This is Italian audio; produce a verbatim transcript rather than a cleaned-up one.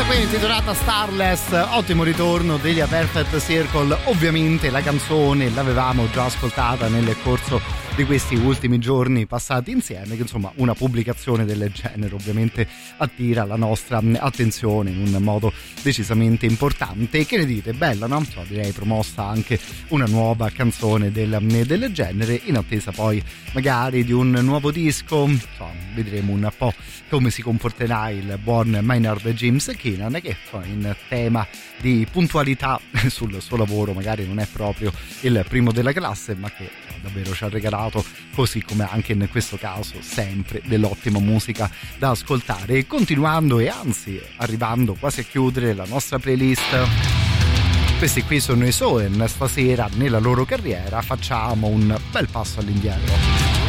qui intitolata Starless, ottimo ritorno degli A Perfect Circle. Ovviamente la canzone l'avevamo già ascoltata nel corso di questi ultimi giorni passati insieme, che insomma una pubblicazione del genere ovviamente attira la nostra attenzione in un modo decisamente importante. Che ne dite? Bella, no? Cioè, direi promossa anche una nuova canzone del, del genere, in attesa poi magari di un nuovo disco. Cioè, vedremo un po' come si comporterà il buon Maynard James Keenan, che cioè, in tema di puntualità sul suo lavoro magari non è proprio il primo della classe, ma che davvero ci ha regalato, così come anche in questo caso, sempre dell'ottima musica da ascoltare. E continuando e anzi arrivando quasi a chiudere la nostra playlist, questi qui sono i Soen. Stasera nella loro carriera facciamo un bel passo all'indietro.